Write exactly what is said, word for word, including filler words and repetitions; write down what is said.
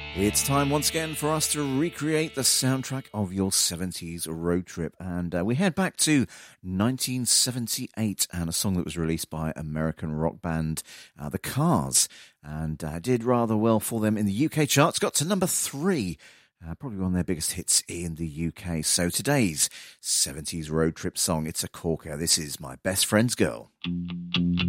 It's time once again for us to recreate the soundtrack of your seventies road trip. And uh, we head back to nineteen seventy-eight and a song that was released by American rock band uh, The Cars. And uh, did rather well for them in the U K charts, got to number three. Uh, probably one of their biggest hits in the U K. So today's seventies road trip song, it's a corker. This is My Best Friend's Girl.